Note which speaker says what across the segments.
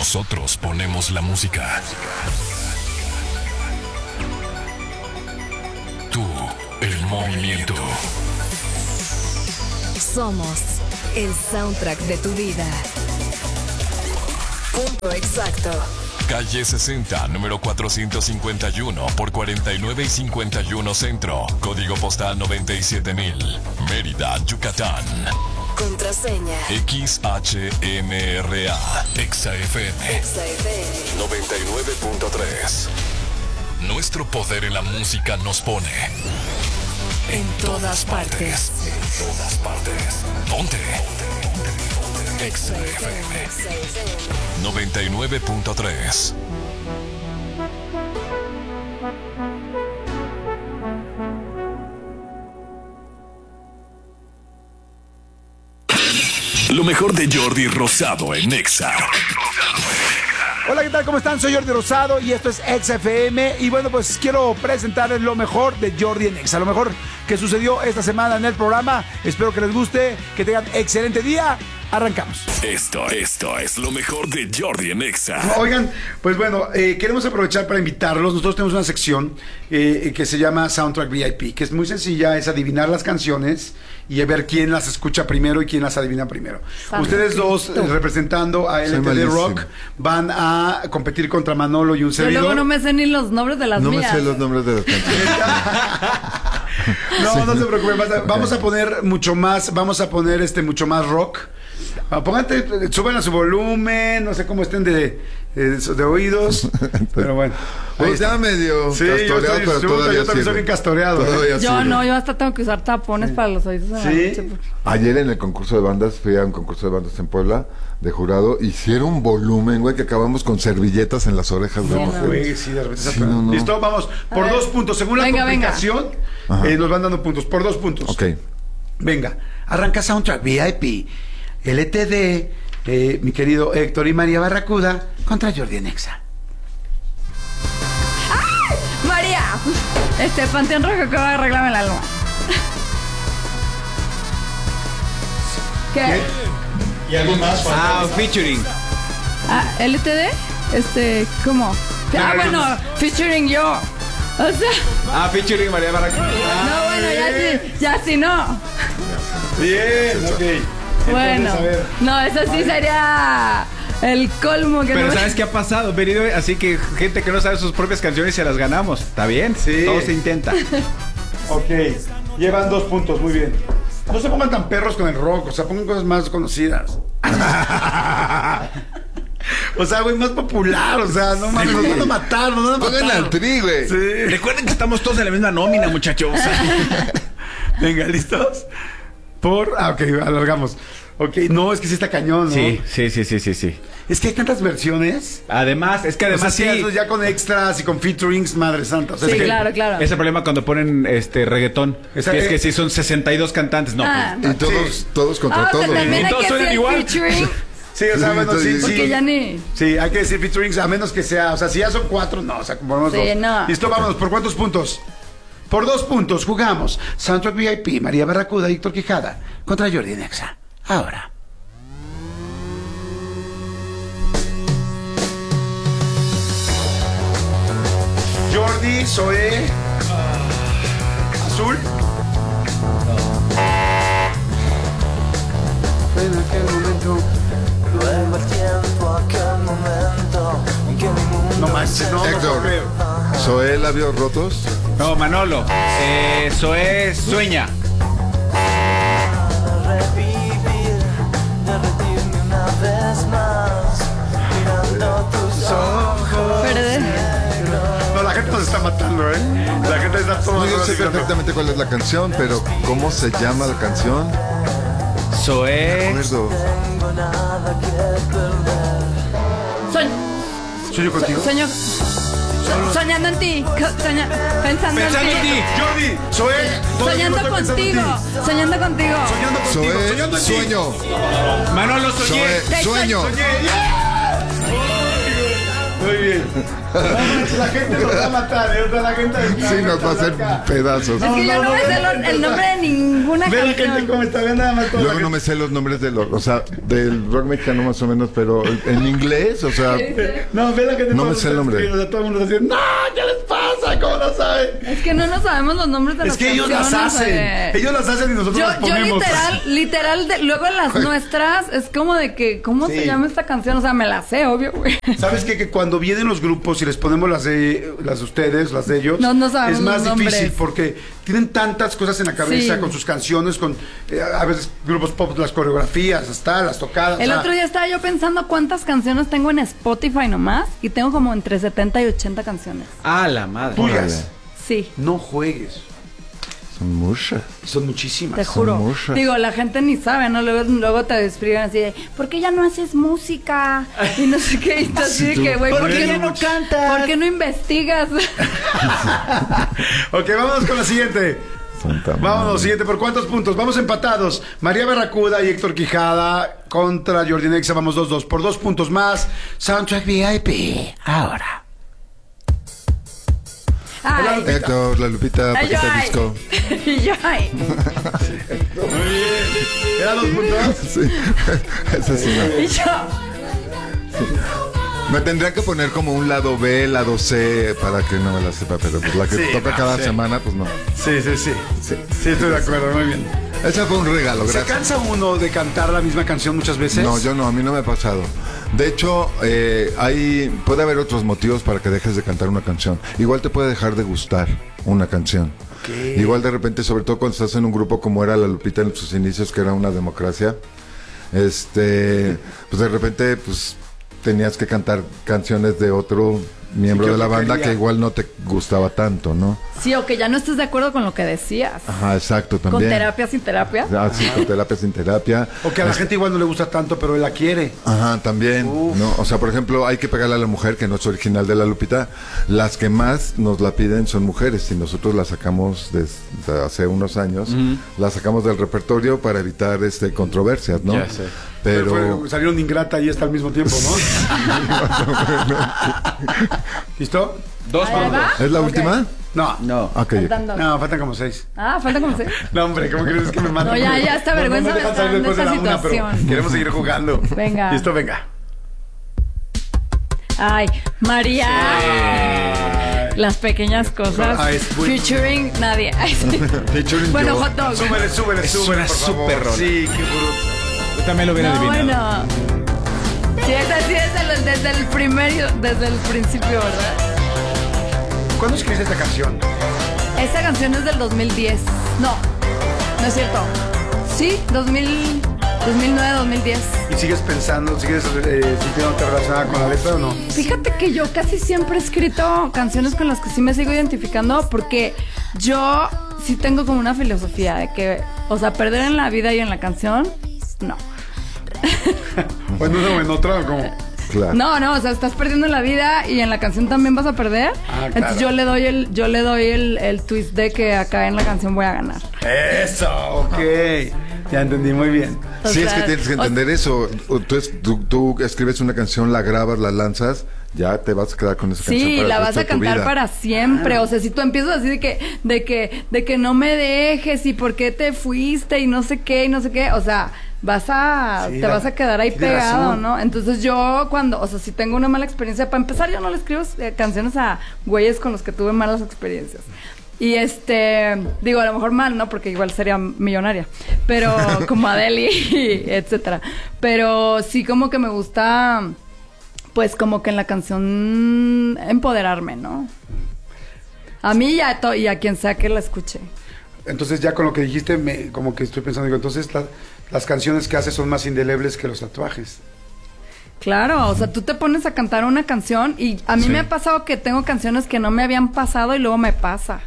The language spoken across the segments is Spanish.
Speaker 1: Nosotros ponemos la música. Tú, el movimiento.
Speaker 2: Somos el soundtrack de tu vida. Punto exacto.
Speaker 1: Calle 60, número 451 por 49 y 51 Centro. Código postal 97000. Mérida, Yucatán.
Speaker 2: Contraseña
Speaker 1: XHMRA. ExaFM 99.3. Nuestro poder en la música nos pone en todas partes. En todas partes. Ponte. XFM 99.3. Lo mejor de Jordi Rosado en Exa.
Speaker 3: Hola, ¿qué tal? ¿Cómo están? Soy Jordi Rosado y esto es XFM. Y bueno, pues quiero presentarles lo mejor de Jordi en Exa. Lo mejor que sucedió esta semana en el programa. Espero que les guste, que tengan excelente día. Arrancamos.
Speaker 1: Esto es lo mejor de Jordi en Exa.
Speaker 3: Oigan, pues bueno, queremos aprovechar para invitarlos. Nosotros tenemos una sección que se llama Soundtrack VIP, que es muy sencilla, es adivinar las canciones y ver quién las escucha primero y quién las adivina primero. Ustedes dos, representando a LTD Rock, van a competir contra Manolo y un servidor.
Speaker 4: Yo luego no me sé ni los nombres de las mías.
Speaker 5: No me sé los nombres de las canciones.
Speaker 3: No se preocupen, vamos a poner mucho más rock. Pónganse, suban a su volumen, no sé cómo estén de oídos, pero bueno.
Speaker 5: Pues ya medio castoreado, pero todavía
Speaker 3: yo también soy bien castoreado.
Speaker 4: Yo hasta tengo que usar tapones para los oídos en la noche.
Speaker 5: Ayer en el concurso de bandas, fui a un concurso de bandas en Puebla, de jurado, hicieron volumen, güey, que acabamos con servilletas en las orejas.
Speaker 3: Güey, sí, de repente no. Listo, vamos, por 2 puntos, según la complicación, nos van dando puntos, por 2 puntos.
Speaker 5: Ok.
Speaker 3: Venga, arranca Soundtrack VIP, LTD, mi querido Héctor y María Barracuda, contra Jordi en Exa.
Speaker 4: ¡Ay! María, Panteón Rojo que va a arreglarme el alma. ¿Qué?
Speaker 6: ¿Y algo más?
Speaker 7: Featuring.
Speaker 4: LTD, ¿cómo? Bueno, featuring yo. O sea.
Speaker 7: Featuring María Barracuda.
Speaker 4: No, bueno, ya sí no.
Speaker 3: Bien, ok.
Speaker 4: Bueno, no, eso sí sería el colmo que
Speaker 7: pero
Speaker 4: no.
Speaker 7: ¿sabes qué ha pasado? Venido, así que gente que no sabe sus propias canciones se las ganamos. ¿Está bien?
Speaker 3: Sí.
Speaker 7: Todo se intenta.
Speaker 3: Ok, llevan 2 puntos, muy bien. No se pongan tan perros con el rock, o sea, pongan cosas más conocidas. O sea, güey, más popular, o sea, no mames, nos van a matar,
Speaker 5: Pónganle al Tri, güey.
Speaker 3: Sí.
Speaker 7: Recuerden que estamos todos en la misma nómina, muchachos.
Speaker 3: Venga, ¿listos? Ok, alargamos. Ok, no, es que sí está cañón, ¿no?
Speaker 7: Sí.
Speaker 3: Es que hay tantas versiones.
Speaker 7: Además,
Speaker 3: O sea, sí, ya con extras y con featurings, madre santa. O sea,
Speaker 4: Sí,
Speaker 3: es que,
Speaker 4: claro.
Speaker 7: Ese problema cuando ponen reggaetón.
Speaker 3: O sea,
Speaker 7: es que si son 62 cantantes, no.
Speaker 5: Y todos contra todos.
Speaker 4: También hay
Speaker 7: Todos
Speaker 4: que
Speaker 7: suenan
Speaker 4: decir
Speaker 7: igual.
Speaker 4: featuring.
Speaker 3: Sí, o sea, bueno, sí.
Speaker 4: Porque ya ni.
Speaker 3: Sí, hay que decir featurings, a menos que sea, o sea, si ya son 4, no, o sea, como ponemos 2.
Speaker 4: No.
Speaker 3: Listo, vámonos, ¿por cuántos puntos? Por 2 puntos, jugamos. Soundtrack VIP, María Barracuda y Héctor Quijada contra Jordi en Exa. Ahora. Jordi, Zoé. Azul. En aquel momento.
Speaker 8: Vuelve el tiempo a aquel momento en que mi mundo.
Speaker 3: No manches, no
Speaker 5: Héctor,
Speaker 3: creo.
Speaker 5: ¿Zoé labios rotos?
Speaker 7: No, Manolo. Eso es Sueña.
Speaker 8: Revivir, derretirme una vez más, mirando tus ojos.
Speaker 3: No, la gente nos está matando, ¿eh? La gente está todo.
Speaker 5: No, yo sé perfectamente cuál es la canción, pero ¿cómo se llama la canción?
Speaker 7: Zoé.
Speaker 5: Recuerdo.
Speaker 8: Tengo nada que perder.
Speaker 3: ¿Soy yo contigo?
Speaker 4: Soñando en ti. Pensando en ti.
Speaker 3: Jordi, Zoé.
Speaker 4: Soñando contigo. Soñando contigo.
Speaker 5: Zoé,
Speaker 3: soñando en ti.
Speaker 5: sueño.
Speaker 7: Manolo, soñé.
Speaker 5: Zoé, sueño.
Speaker 3: Muy bien. La gente nos va a matar, o sea, la gente...
Speaker 5: Sí, nos va a hacer pedazos.
Speaker 4: Es que yo no me sé el nombre de ninguna
Speaker 3: Ve la
Speaker 4: canción.
Speaker 3: gente cómo está, ve nada más todo.
Speaker 5: Luego no me sé los nombres de los, o sea, del rock mexicano más o menos, pero en inglés, o sea,
Speaker 3: No, ve la gente
Speaker 5: No
Speaker 3: cómo
Speaker 5: me sé el
Speaker 3: está
Speaker 5: nombre.
Speaker 3: escribiendo, o sea, todo el mundo está diciendo, no, ¿qué les pasa? ¿Cómo lo saben?
Speaker 4: Es que no nos sabemos los nombres de
Speaker 3: Es
Speaker 4: las
Speaker 3: que ellos
Speaker 4: canciones.
Speaker 3: las hacen. Ellos las hacen y nosotros las
Speaker 4: Yo
Speaker 3: ponemos.
Speaker 4: literal, luego en las nuestras es como de que, ¿cómo
Speaker 3: Sí.
Speaker 4: se llama esta canción? O sea, me la sé, obvio, güey.
Speaker 3: ¿Sabes qué? Que cuando vienen los grupos y les ponemos las de ustedes, las de ellos,
Speaker 4: No sabemos
Speaker 3: es más
Speaker 4: los
Speaker 3: difícil
Speaker 4: nombres.
Speaker 3: porque tienen tantas cosas en la cabeza
Speaker 4: Sí.
Speaker 3: con sus canciones, con a veces grupos pop, las coreografías, hasta las tocadas.
Speaker 4: El
Speaker 3: o sea,
Speaker 4: otro día estaba yo pensando cuántas canciones tengo en Spotify nomás y tengo como entre 70 y 80 canciones.
Speaker 7: Ah, la madre.
Speaker 3: tuyas.
Speaker 4: Sí,
Speaker 3: No juegues.
Speaker 5: son muchas.
Speaker 3: Son muchísimas.
Speaker 4: te juro.
Speaker 5: muchas.
Speaker 4: Digo, la gente ni sabe, ¿no? Luego te describen así de, ¿por qué ya no haces música? Y no sé qué, y tú así de que, güey, ¿por qué ya no cantas? ¿Por qué no investigas?
Speaker 3: Ok, vámonos con la siguiente.
Speaker 5: Santa
Speaker 3: Vámonos,
Speaker 5: madre.
Speaker 3: siguiente. ¿Por cuántos puntos? Vamos empatados. María Barracuda y Héctor Quijada contra Jordi Nexa. Vamos 2-2. Por 2 puntos más. Soundtrack VIP. Ahora.
Speaker 4: Ay,
Speaker 5: Héctor, la Lupita,
Speaker 4: ay,
Speaker 5: Paquita
Speaker 4: ay.
Speaker 5: Disco.
Speaker 4: Y yo, ay.
Speaker 3: Muy bien. ¿Eran 2 puntos?
Speaker 5: Sí, esa es una.
Speaker 4: Y yo.
Speaker 5: Me tendría que poner como un lado B, lado C, para que no me la sepa, pero pues la que
Speaker 3: Sí,
Speaker 5: toca
Speaker 3: no,
Speaker 5: cada
Speaker 3: sí.
Speaker 5: semana, pues no.
Speaker 3: Sí, sí, sí. Sí, estoy de acuerdo. Muy bien.
Speaker 5: Ese fue un regalo,
Speaker 3: ¿Se
Speaker 5: gracias.
Speaker 3: cansa uno de cantar la misma canción muchas veces?
Speaker 5: No, yo no, a mí no me ha pasado. De hecho, puede haber otros motivos para que dejes de cantar una canción. Igual te puede dejar de gustar una canción. Igual de repente, sobre todo cuando estás en un grupo como era la Lupita en sus inicios, que era una democracia, pues de repente, pues tenías que cantar canciones de otro miembro
Speaker 3: Sí, que
Speaker 5: de la
Speaker 3: otro
Speaker 5: banda
Speaker 3: quería.
Speaker 5: que igual no te gustaba tanto, ¿no?
Speaker 4: Sí, o que ya no estés de acuerdo con lo que decías.
Speaker 5: Ajá, exacto,
Speaker 4: Con
Speaker 5: también.
Speaker 4: terapia, sin terapia.
Speaker 5: Ah, sí, con terapia, sin terapia.
Speaker 3: O que a la gente igual no le gusta tanto, pero él la quiere.
Speaker 5: Ajá, también,
Speaker 3: Uf.
Speaker 5: ¿no? O sea, por ejemplo, Hay que pegarle a la mujer, que no es original de la Lupita. Las que más nos la piden son mujeres y nosotros la sacamos desde hace unos años. La sacamos del repertorio para evitar controversias, ¿no?
Speaker 7: Ya sé.
Speaker 5: Pero
Speaker 3: Salieron de Ingrata y esta al mismo tiempo, ¿no? ¿Listo?
Speaker 7: 2
Speaker 4: Ahí
Speaker 7: puntos.
Speaker 4: va.
Speaker 5: ¿es la
Speaker 4: Ok.
Speaker 5: última?
Speaker 3: No.
Speaker 7: No.
Speaker 5: Ok.
Speaker 4: Faltando.
Speaker 3: No, faltan como 6.
Speaker 4: Ah, falta como 6.
Speaker 3: No, hombre, ¿cómo crees que me matan?
Speaker 4: No, ya, esta vergüenza me
Speaker 3: dejan
Speaker 4: está
Speaker 3: salir
Speaker 4: dando
Speaker 3: después de
Speaker 4: esta
Speaker 3: la una, pero
Speaker 4: situación.
Speaker 3: queremos seguir jugando.
Speaker 4: Venga.
Speaker 3: Listo, venga.
Speaker 4: Ay, María. Las pequeñas cosas.
Speaker 3: Ah, es bueno.
Speaker 4: Featuring nadie. Ay, sí.
Speaker 5: Featuring
Speaker 4: Bueno,
Speaker 5: yo.
Speaker 4: hot dog.
Speaker 3: Súbele, súbele,
Speaker 7: Es
Speaker 3: súbele,
Speaker 7: una
Speaker 3: por favor.
Speaker 7: súper rola.
Speaker 3: Sí, qué bruto.
Speaker 7: Yo también lo hubiera
Speaker 4: No,
Speaker 7: adivinado.
Speaker 4: bueno. Sí, es así desde el principio, ¿verdad?
Speaker 3: ¿Cuándo escribiste esta canción?
Speaker 4: Esta canción es del 2010. No es cierto. Sí, 2009, 2010.
Speaker 3: ¿Y sigues pensando, sigues sintiéndote relacionada con la letra o no?
Speaker 4: Fíjate que yo casi siempre he escrito canciones con las que sí me sigo identificando porque yo sí tengo como una filosofía de que, o sea, perder en la vida y en la canción, no.
Speaker 3: ¿O en una o en otra o cómo?
Speaker 5: Claro.
Speaker 4: No, o sea, estás perdiendo en la vida y en la canción también vas a perder.
Speaker 3: Ah, claro.
Speaker 4: Entonces yo le doy el twist de que acá en la canción voy a ganar.
Speaker 3: Eso, ok. Ya entendí muy bien.
Speaker 4: O
Speaker 5: Sí, es
Speaker 4: sea,
Speaker 5: que tienes que entender eso. Tú escribes una canción, la grabas, la lanzas, ya te vas a quedar con esa canción.
Speaker 4: Sí,
Speaker 5: para el
Speaker 4: la vas
Speaker 5: resto
Speaker 4: a
Speaker 5: de tu
Speaker 4: cantar
Speaker 5: vida.
Speaker 4: para siempre. O sea, si tú empiezas así de que no me dejes y por qué te fuiste y no sé qué, o sea,
Speaker 3: Sí,
Speaker 4: te vas a quedar ahí
Speaker 3: tienes
Speaker 4: pegado,
Speaker 3: razón.
Speaker 4: ¿no? Entonces yo o sea, si tengo una mala experiencia, para empezar yo no le escribo canciones a güeyes con los que tuve malas experiencias. Y digo, a lo mejor mal, ¿no? Porque igual sería millonaria. Pero como Adele y etcétera. Pero sí como que me gusta, pues como que en la canción empoderarme, ¿no? A mí y a quien sea que la escuche.
Speaker 3: Entonces ya con lo que dijiste, como que estoy pensando, digo, entonces las canciones que haces son más indelebles que los tatuajes.
Speaker 4: Claro, o sea, tú te pones a cantar una canción y a mí me ha pasado que tengo canciones que no me habían pasado y luego me pasa.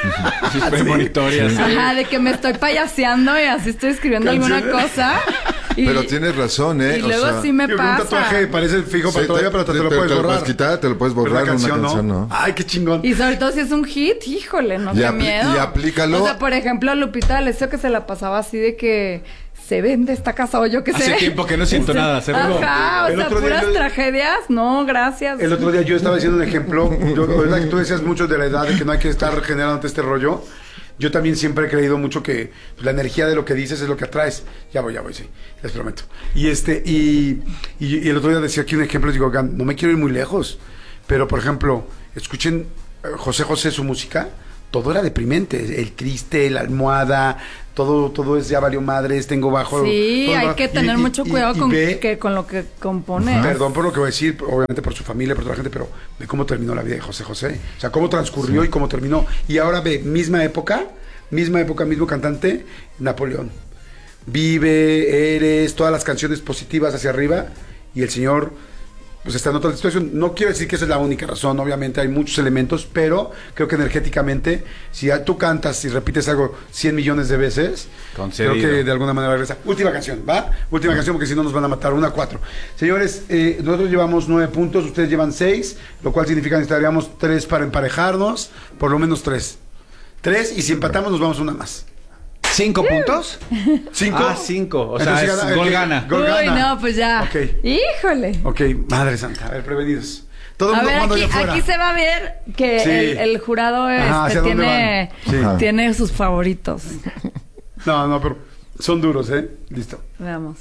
Speaker 7: Sí, premonitorias. Sí.
Speaker 4: Ajá, de que me estoy payaseando y así estoy escribiendo alguna
Speaker 3: Canciones.
Speaker 4: cosa
Speaker 5: Pero tienes razón, ¿eh?
Speaker 4: Y luego sí me
Speaker 3: Un
Speaker 4: pasa.
Speaker 3: tatuaje parece fijo para
Speaker 5: Sí,
Speaker 3: todavía, pero te lo puedes
Speaker 5: Te lo
Speaker 3: borrar.
Speaker 5: puedes quitar, te lo puedes
Speaker 3: Pero
Speaker 5: borrar
Speaker 3: una canción,
Speaker 5: ¿no?
Speaker 3: Ay, qué chingón.
Speaker 4: Y sobre todo si es un hit, híjole, no,
Speaker 5: Y
Speaker 4: qué miedo.
Speaker 5: y aplícalo.
Speaker 4: O sea, por ejemplo, a Lupita D'Alessio que se la pasaba así de que se vende esta casa o yo qué sé.
Speaker 7: Hace tiempo que no siento nada, seguro.
Speaker 4: Ajá, o
Speaker 3: El
Speaker 4: sea,
Speaker 3: otro día
Speaker 4: puras
Speaker 3: yo-
Speaker 4: tragedias. No, gracias.
Speaker 3: El otro día yo estaba diciendo un ejemplo. ¿Verdad que tú decías mucho de la edad, de que no hay que estar generando este rollo? Yo también siempre he creído mucho que la energía de lo que dices es lo que atraes. Ya voy, sí, les prometo. Y y el otro día decía aquí un ejemplo, digo, no me quiero ir muy lejos, pero por ejemplo, escuchen José José, su música, todo era deprimente, el triste, la almohada, todo es ya valió madres, tengo bajo.
Speaker 4: Sí,
Speaker 3: todo
Speaker 4: hay
Speaker 3: va-
Speaker 4: que tener mucho cuidado con lo que compone.
Speaker 3: Perdón por lo que voy a decir, obviamente por su familia, por toda la gente, pero ve cómo terminó la vida de José José. O sea, cómo transcurrió y cómo terminó. Y ahora ve, mismo cantante, Napoleón. Vive, Eres, todas las canciones positivas hacia arriba. Y el señor, pues está en otra situación. No quiero decir que esa es la única razón, obviamente hay muchos elementos, pero creo que energéticamente, si tú cantas y repites algo 100 millones de veces,
Speaker 7: Concedido.
Speaker 3: creo que de alguna manera regresa. Última canción, ¿va? Última canción porque si no nos van a matar, 1-4. Señores, nosotros llevamos 9 puntos, ustedes llevan 6, lo cual significa que necesitaríamos 3 para emparejarnos, por lo menos 3. 3 y si empatamos nos vamos una más.
Speaker 7: 5 puntos.
Speaker 3: 5.
Speaker 7: Ah, 5. O sea, es gol gana.
Speaker 3: Gol
Speaker 4: Uy,
Speaker 3: gana.
Speaker 4: no, pues ya.
Speaker 3: Ok.
Speaker 4: Híjole.
Speaker 3: Ok, madre santa, a ver, prevenidos. Todo el
Speaker 4: A
Speaker 3: mundo
Speaker 4: ver,
Speaker 3: jugando allá afuera.
Speaker 4: aquí se va a ver que
Speaker 3: Sí.
Speaker 4: el jurado
Speaker 3: Ajá, ¿hacia dónde van? Sí.
Speaker 4: tiene sus favoritos.
Speaker 3: No, pero son duros, ¿eh? Listo.
Speaker 4: Veamos.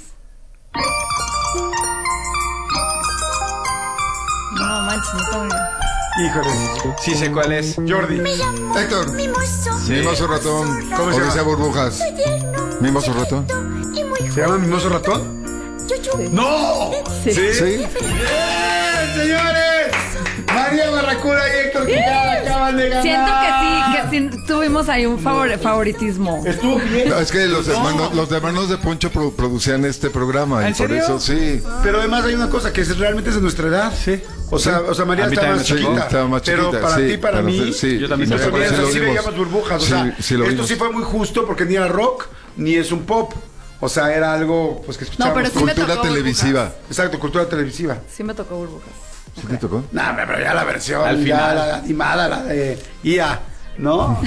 Speaker 4: No manches, no tengo idea.
Speaker 3: Híjole.
Speaker 7: Sí sé cuál es.
Speaker 3: Jordi.
Speaker 5: Héctor, Mimoso Ratón,
Speaker 3: ¿Cómo se
Speaker 5: Odisea
Speaker 3: llama?
Speaker 5: Burbujas. Mimoso Ratón.
Speaker 3: ¿Se llama Mimoso Ratón? ¡No!
Speaker 4: Sí.
Speaker 5: ¿Sí?
Speaker 3: ¡Bien, señores! María Barracuda y Héctor Quijada acaban de ganar.
Speaker 4: Siento que sí tuvimos ahí un favoritismo.
Speaker 3: Estuvo bien.
Speaker 5: No, es que los hermanos de Poncho producían este programa y
Speaker 7: ¿En
Speaker 5: por
Speaker 7: serio?
Speaker 5: eso sí.
Speaker 3: Pero además hay una cosa que realmente es de nuestra edad.
Speaker 7: Sí.
Speaker 3: O sea María
Speaker 7: A mí
Speaker 3: estaba
Speaker 7: también
Speaker 3: más
Speaker 7: me
Speaker 3: chiquita.
Speaker 7: tocó.
Speaker 5: Estaba más
Speaker 3: Pero
Speaker 5: chiquita,
Speaker 3: para
Speaker 5: sí,
Speaker 3: ti, para mí.
Speaker 5: sí.
Speaker 7: Yo también
Speaker 3: y
Speaker 7: sé cuál es.
Speaker 3: nosotros
Speaker 5: Sí,
Speaker 3: así
Speaker 5: lo vimos.
Speaker 3: veíamos burbujas. O
Speaker 5: Sí,
Speaker 3: sea,
Speaker 5: sí lo
Speaker 3: esto
Speaker 5: vimos.
Speaker 3: sí fue muy justo porque ni era rock ni es un pop. O sea, era algo pues que escuchábamos.
Speaker 4: pero sí me
Speaker 5: Cultura
Speaker 4: tocó
Speaker 5: televisiva.
Speaker 3: Exacto, cultura televisiva.
Speaker 4: Sí me tocó burbujas.
Speaker 5: ¿Sí te tocó?
Speaker 3: No, pero ya la versión,
Speaker 7: Al
Speaker 3: ya
Speaker 7: final.
Speaker 3: la animada, la de IA, ¿no?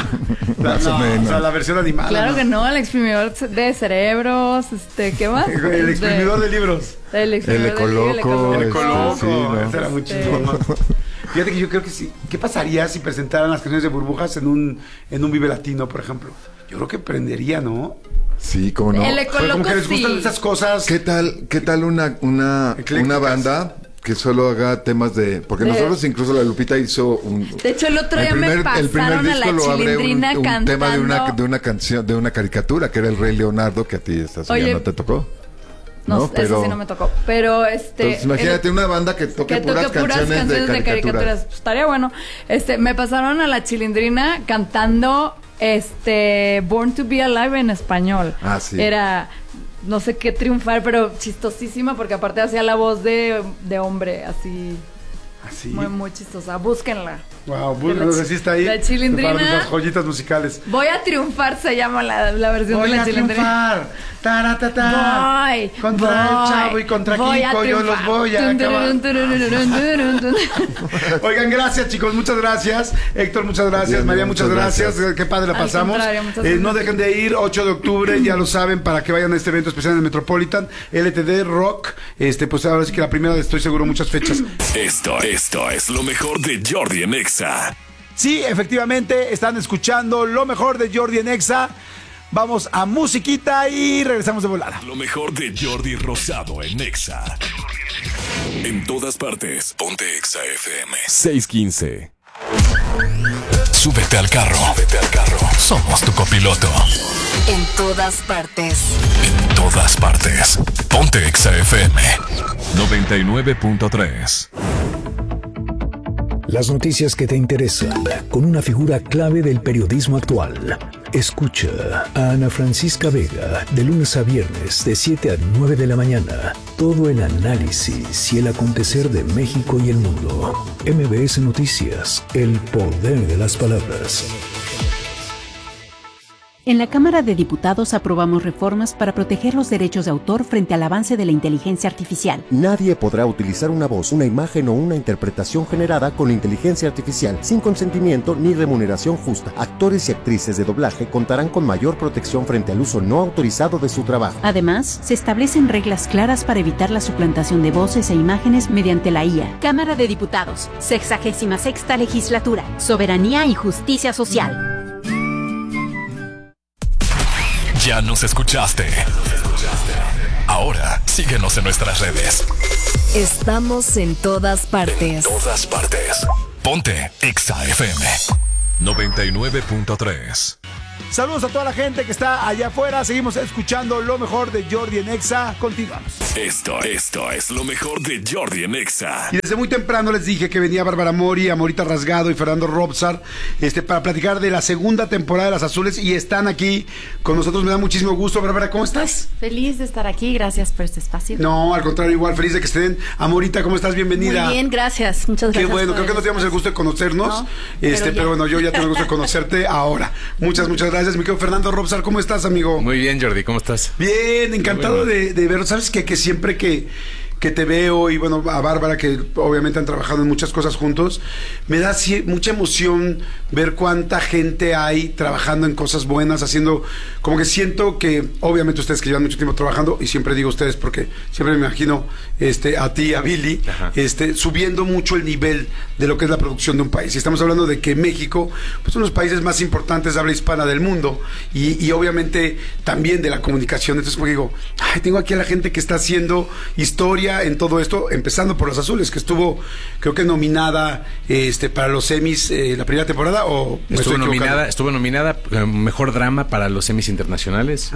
Speaker 5: Más o menos.
Speaker 3: O sea, la versión animada.
Speaker 4: Claro
Speaker 3: ¿no?
Speaker 4: que no, el exprimidor de cerebros, ¿qué más?
Speaker 3: El exprimidor de libros.
Speaker 4: El exprimidor
Speaker 5: El
Speaker 4: de
Speaker 5: Ecoloco,
Speaker 3: El
Speaker 5: Este,
Speaker 3: Coloco.
Speaker 5: sí, ¿no?
Speaker 3: Ese era muy
Speaker 4: Sí.
Speaker 3: chingón. Fíjate que yo creo que sí. ¿Qué pasaría si presentaran las canciones de burbujas en un Vive Latino, por ejemplo? Yo creo que prendería, ¿no?
Speaker 5: Sí, cómo no.
Speaker 4: El
Speaker 3: Porque como
Speaker 4: Ecoloco
Speaker 3: que les gustan
Speaker 4: sí.
Speaker 3: esas cosas.
Speaker 5: ¿Qué tal una
Speaker 3: Eclécticas.
Speaker 5: banda que solo haga temas de... Porque
Speaker 4: De-
Speaker 5: nosotros incluso la Lupita hizo un...
Speaker 4: De hecho, el otro día me pasaron a la Chilindrina
Speaker 5: un
Speaker 4: cantando.
Speaker 5: tema de una canción, de una caricatura, que era el Rey Leonardo, que a ti esta
Speaker 4: Oye,
Speaker 5: ya no te tocó.
Speaker 4: No, eso sí no me tocó. Pero
Speaker 5: Entonces, imagínate una banda que toque puras canciones de caricaturas.
Speaker 4: Pues, estaría bueno. Me pasaron a la Chilindrina cantando Born to Be Alive en español.
Speaker 5: Ah, sí.
Speaker 4: Era no sé qué triunfar, pero chistosísima porque aparte hacía la voz de hombre, así
Speaker 3: Así.
Speaker 4: muy muy chistosa. Búsquenla.
Speaker 3: Wow,
Speaker 4: La
Speaker 3: no sé si está ahí.
Speaker 4: la Chilindrina.
Speaker 3: Para nuestras joyitas musicales.
Speaker 4: Voy a triunfar se llama la versión
Speaker 3: Voy
Speaker 4: de la
Speaker 3: a
Speaker 4: Chilindrina.
Speaker 3: triunfar. Taratata.
Speaker 4: Voy,
Speaker 3: Contra el
Speaker 4: voy,
Speaker 3: Chavo y contra
Speaker 4: voy a
Speaker 3: Kiko, yo los
Speaker 4: triunfar.
Speaker 3: voy a
Speaker 4: Tun, tururun,
Speaker 3: acabar.
Speaker 4: tururun, tururun, tururun.
Speaker 3: Oigan, gracias chicos, muchas gracias. Héctor, muchas gracias.
Speaker 5: Bien,
Speaker 3: María, muchas
Speaker 5: muchas
Speaker 3: gracias.
Speaker 5: gracias.
Speaker 3: Qué padre la
Speaker 4: Al
Speaker 3: pasamos.
Speaker 4: contrario, muchas gracias.
Speaker 3: No dejen de ir, 8 de octubre, ya lo saben, para que vayan a este evento especial en el Metropolitan. LTD Rock. Pues ahora sí que la primera, estoy seguro, muchas fechas.
Speaker 1: Esto es lo mejor de Jordi en Exa.
Speaker 3: Sí, efectivamente, están escuchando lo mejor de Jordi en Exa. Vamos a musiquita y regresamos de volada.
Speaker 1: Lo mejor de Jordi Rosado en Exa. En todas partes. Ponte Exa FM 615. Súbete al carro. Somos tu copiloto.
Speaker 2: En todas partes.
Speaker 1: En todas partes. Ponte Exa FM 99.3.
Speaker 6: Las noticias que te interesan, con una figura clave del periodismo actual. Escucha a Ana Francisca Vega, de lunes a viernes, de 7 a 9 de la mañana. Todo el análisis y el acontecer de México y el mundo. MBS Noticias, el poder de las palabras.
Speaker 9: En la Cámara de Diputados aprobamos reformas para proteger los derechos de autor frente al avance de la inteligencia artificial.
Speaker 10: Nadie podrá utilizar una voz, una imagen o una interpretación generada con inteligencia artificial sin consentimiento ni remuneración justa. Actores y actrices de doblaje contarán con mayor protección frente al uso no autorizado de su trabajo.
Speaker 9: Además, se establecen reglas claras para evitar la suplantación de voces e imágenes mediante la IA. Cámara de Diputados, 66ª Legislatura, Soberanía y Justicia Social.
Speaker 1: Ya nos escuchaste. Ahora síguenos en nuestras redes.
Speaker 2: Estamos en todas partes.
Speaker 1: En todas partes. Ponte Exa FM 99.3.
Speaker 11: Saludos a toda la gente que está allá afuera. Seguimos escuchando lo mejor de Jordi en Exa. Continuamos.
Speaker 1: Esto es lo mejor de Jordi en Exa.
Speaker 3: Y desde muy temprano les dije que venía Bárbara Mori, Amorita Rasgado y Fernando Robsar para platicar de la segunda temporada de Las Azules y están aquí con nosotros. Me da muchísimo gusto. Bárbara, ¿cómo estás?
Speaker 12: Feliz de estar aquí. Gracias por este espacio.
Speaker 3: No, al contrario, igual feliz de que estén. Amorita, ¿cómo estás? Bienvenida.
Speaker 12: Muy bien, gracias. Muchas gracias.
Speaker 3: Qué bueno, creo que no teníamos el gusto de conocernos.
Speaker 12: No,
Speaker 3: pero bueno, yo ya tengo el gusto de conocerte ahora. Muchas gracias, mi querido Fernando Robsar. ¿Cómo estás, amigo?
Speaker 7: Muy bien, Jordi, ¿cómo estás?
Speaker 3: Bien, encantado de ver. ¿Sabes qué? Que siempre que te veo, y bueno, a Bárbara, que obviamente han trabajado en muchas cosas juntos, me da mucha emoción ver cuánta gente hay trabajando en cosas buenas, haciendo, como que siento que, obviamente ustedes que llevan mucho tiempo trabajando, y siempre digo ustedes porque siempre me imagino a ti, a Billy, subiendo mucho el nivel de lo que es la producción de un país. Y estamos hablando de que México, pues uno de los países más importantes de habla hispana del mundo, y obviamente también de la comunicación. Entonces, como digo, tengo aquí a la gente que está haciendo historia en todo esto, empezando por Las Azules, que estuvo, creo que nominada para los Emmys la primera temporada, o
Speaker 7: estuvo nominada Mejor Drama para los Emmys internacionales.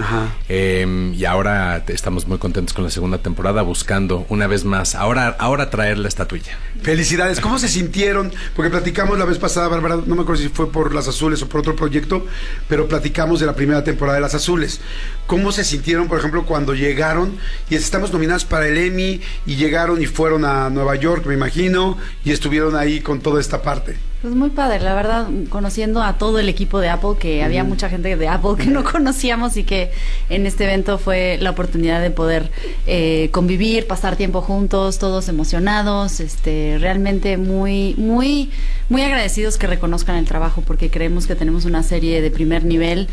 Speaker 7: Y ahora estamos muy contentos con la segunda temporada, buscando una vez más ahora traer la estatuilla.
Speaker 3: Felicidades. ¿Cómo se sintieron? Porque platicamos la vez pasada, Bárbara, no me acuerdo si fue por Las Azules o por otro proyecto, pero platicamos de la primera temporada de Las Azules. ¿Cómo se sintieron, por ejemplo, cuando llegaron y estamos nominados para el Emmy y llegaron y fueron a Nueva York, me imagino, y estuvieron ahí con toda esta parte?
Speaker 12: Pues muy padre, la verdad, conociendo a todo el equipo de Apple, que había mucha gente de Apple que no conocíamos y que en este evento fue la oportunidad de poder convivir, pasar tiempo juntos, todos emocionados, realmente muy agradecidos que reconozcan el trabajo, porque creemos que tenemos una serie de primer nivel,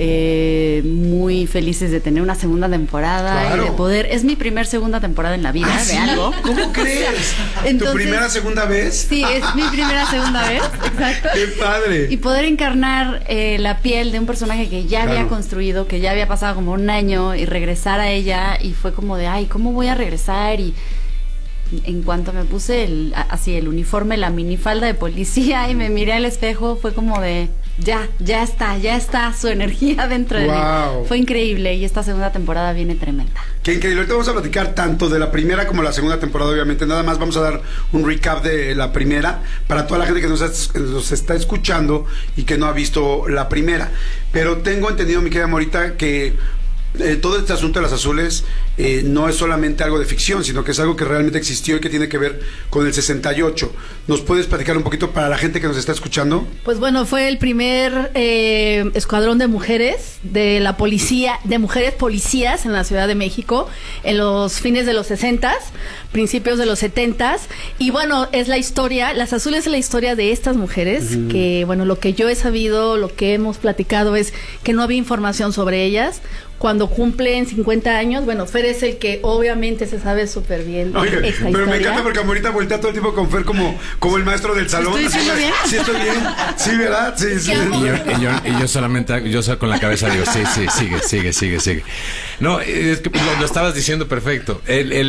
Speaker 12: muy felices de tener una segunda temporada. Claro. Y de poder, es mi segunda temporada en la vida.
Speaker 3: ¿Sí?
Speaker 12: De algo.
Speaker 3: ¿Cómo crees? Entonces, ¿tu primera segunda vez?
Speaker 12: Sí, es mi segunda vez. Exacto.
Speaker 3: ¡Qué padre!
Speaker 12: Y poder encarnar la piel de un personaje que ya había construido, que ya había pasado como un año, y regresar a ella, y fue como de, ¿cómo voy a regresar? Y en cuanto me puse el uniforme, la minifalda de policía, y me miré al espejo, fue como de, ya está su energía dentro de mí. Fue increíble, y esta segunda temporada viene tremenda.
Speaker 3: Qué increíble. Ahorita vamos a platicar tanto de la primera como la segunda temporada, obviamente. Nada más vamos a dar un recap de la primera para toda la gente que nos está escuchando y que no ha visto la primera. Pero tengo entendido, mi querida Morita, que todo este asunto de Las Azules no es solamente algo de ficción, sino que es algo que realmente existió y que tiene que ver con el 68. ¿Nos puedes platicar un poquito para la gente que nos está escuchando?
Speaker 13: Pues bueno, fue el primer escuadrón de mujeres de la policía, de mujeres policías en la Ciudad de México, en los fines de los 60s, principios de los 70s. Y bueno, es la historia, Las Azules es la historia de estas mujeres, que bueno, lo que yo he sabido, lo que hemos platicado es que no había información sobre ellas. Cuando cumplen 50 años, bueno, Fer es el que obviamente se sabe súper bien.
Speaker 3: Oye, pero historia. Me encanta porque Amorita voltea todo el tiempo con Fer como el maestro del salón.
Speaker 13: ¿Estoy diciendo bien?
Speaker 3: Sí, estoy bien. Sí, ¿verdad? Sí.
Speaker 7: Y yo solamente, con la cabeza digo, sí, sigue. No, es que lo estabas diciendo perfecto.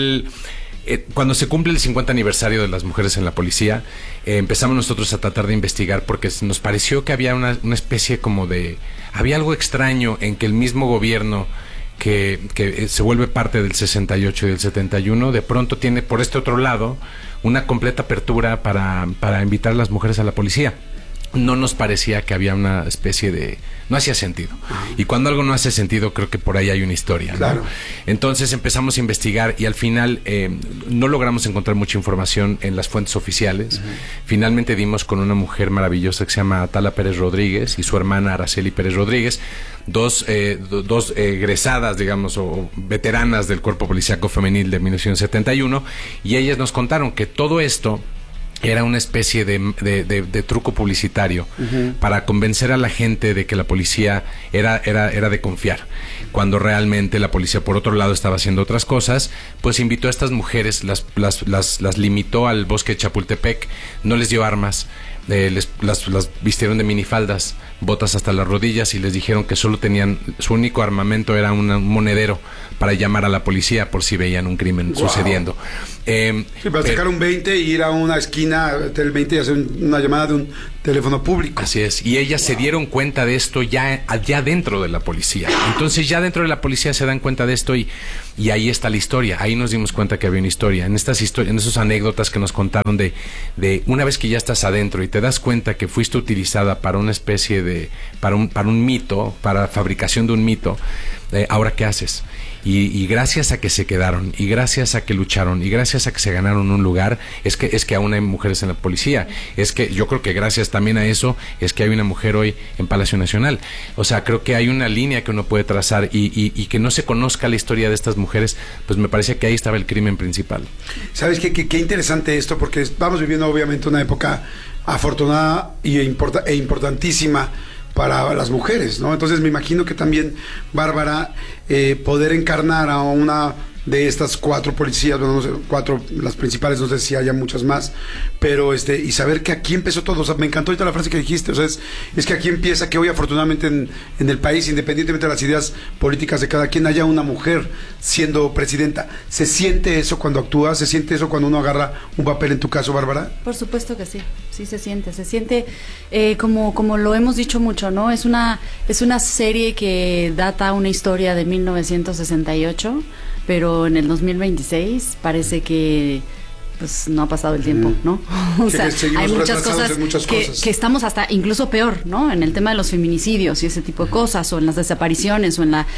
Speaker 7: Cuando se cumple el 50 aniversario de las mujeres en la policía, empezamos nosotros a tratar de investigar, porque nos pareció que había una especie como de... Había algo extraño en que el mismo gobierno que se vuelve parte del 68 y del 71, de pronto tiene por este otro lado una completa apertura para invitar a las mujeres a la policía. no nos parecía que había una especie de... no hacía sentido. Y cuando algo no hace sentido, creo que por ahí hay una historia, ¿no?
Speaker 3: Claro.
Speaker 7: Entonces empezamos a investigar y al final no logramos encontrar mucha información en las fuentes oficiales. Finalmente dimos con una mujer maravillosa que se llama Atala Pérez Rodríguez y su hermana Araceli Pérez Rodríguez, dos egresadas, digamos, o veteranas del Cuerpo Policíaco Femenil de 1971, y ellas nos contaron que todo esto era una especie de truco publicitario para convencer a la gente de que la policía era de confiar, cuando realmente la policía por otro lado estaba haciendo otras cosas. Pues invitó a estas mujeres, las limitó al bosque de Chapultepec, no les dio armas, las vistieron de minifaldas, botas hasta las rodillas, y les dijeron que solo tenían, su único armamento era un monedero para llamar a la policía por si veían un crimen sucediendo.
Speaker 3: Sí, para sacar un 20 y ir a una esquina del 20 y hacer una llamada de un teléfono público.
Speaker 7: Así es, y ellas se dieron cuenta de esto ya dentro de la policía. Entonces ya dentro de la policía se dan cuenta de esto y ahí está la historia. Ahí nos dimos cuenta que había una historia. En estas historias, en esas anécdotas que nos contaron de una vez que ya estás adentro y te das cuenta que fuiste utilizada para una especie de, para un mito, para fabricación de un mito, ¿ahora qué haces? Y gracias a que se quedaron, y gracias a que lucharon, y gracias a que se ganaron un lugar, es que aún hay mujeres en la policía. Es que yo creo que gracias también a eso es que hay una mujer hoy en Palacio Nacional. O sea, creo que hay una línea que uno puede trazar, y que no se conozca la historia de estas mujeres, pues me parece que ahí estaba el crimen principal.
Speaker 3: ¿Sabes qué interesante esto? Porque vamos viviendo obviamente una época afortunada e importantísima para las mujeres, ¿no? Entonces me imagino que también, Bárbara, poder encarnar a una de estas 4 policías, bueno, no sé, 4, las principales, no sé si haya muchas más, pero y saber que aquí empezó todo. O sea, me encantó ahorita la frase que dijiste, o sea, es que aquí empieza, que hoy afortunadamente en el país, independientemente de las ideas políticas de cada quien, haya una mujer siendo presidenta. ¿Se siente eso cuando actúas? ¿Se siente eso cuando uno agarra un papel, en tu caso, Bárbara?
Speaker 12: Por supuesto que sí, sí se siente como lo hemos dicho mucho, ¿no? Es una serie que data una historia de 1968, pero en el 2026 parece que pues no ha pasado el tiempo, ¿no? O sea, hay muchas cosas que estamos hasta incluso peor, ¿no? En el tema de los feminicidios y ese tipo de cosas, o en las desapariciones, o en la